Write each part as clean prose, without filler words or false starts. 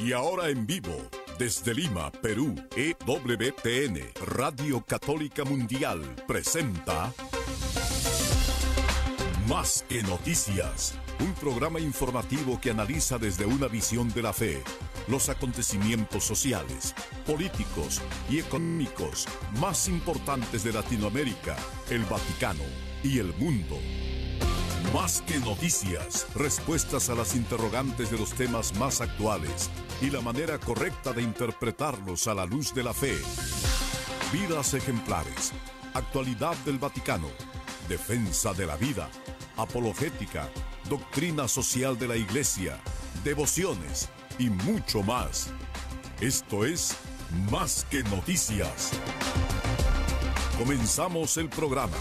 Y ahora en vivo, desde Lima, Perú, EWTN, Radio Católica Mundial, presenta Más que Noticias, un programa informativo que analiza desde una visión de la fe los acontecimientos sociales, políticos y económicos más importantes de Latinoamérica, el Vaticano y el mundo. Más que noticias, respuestas a las interrogantes de los temas más actuales y la manera correcta de interpretarlos a la luz de la fe. Vidas ejemplares, actualidad del Vaticano, defensa de la vida, apologética, doctrina social de la Iglesia, devociones y mucho más. Esto es Más que Noticias. Comenzamos el programa.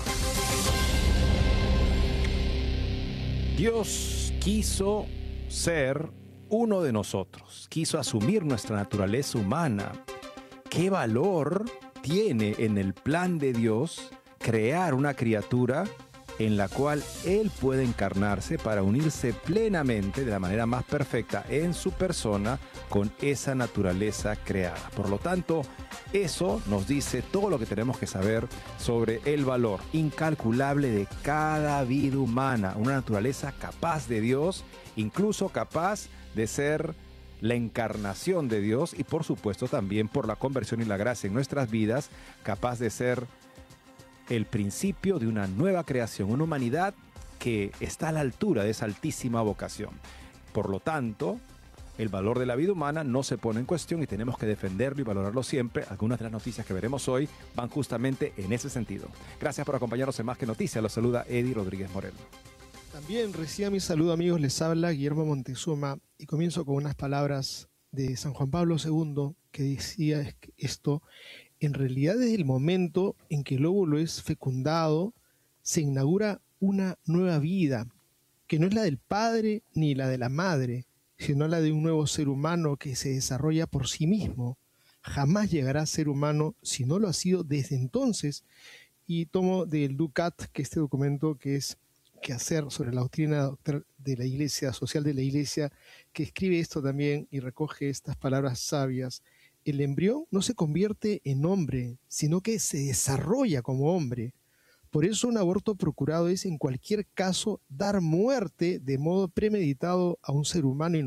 Dios quiso ser uno de nosotros, quiso asumir nuestra naturaleza humana. ¿Qué valor tiene en el plan de Dios crear una criatura en la cual Él puede encarnarse para unirse plenamente de la manera más perfecta en su persona con esa naturaleza creada? Por lo tanto, eso nos dice todo lo que tenemos que saber sobre el valor incalculable de cada vida humana, una naturaleza capaz de Dios, incluso capaz de ser la encarnación de Dios y por supuesto también por la conversión y la gracia en nuestras vidas, capaz de ser el principio de una nueva creación, una humanidad que está a la altura de esa altísima vocación. Por lo tanto, el valor de la vida humana no se pone en cuestión y tenemos que defenderlo y valorarlo siempre. Algunas de las noticias que veremos hoy van justamente en ese sentido. Gracias por acompañarnos en Más que Noticias. Los saluda Eddie Rodríguez Moreno. También reciba mi saludo, amigos. Les habla Guillermo Montezuma y comienzo con unas palabras de San Juan Pablo II que decía esto: en realidad, desde el momento en que el óvulo es fecundado, se inaugura una nueva vida, que no es la del padre ni la de la madre, sino la de un nuevo ser humano que se desarrolla por sí mismo. Jamás llegará a ser humano si no lo ha sido desde entonces. Y tomo del Ducat, que este documento que es Quehacer sobre la doctrina de la Iglesia, social de la Iglesia, que escribe esto también y recoge estas palabras sabias. El embrión no se convierte en hombre, sino que se desarrolla como hombre. Por eso un aborto procurado es en cualquier caso dar muerte de modo premeditado a un ser humano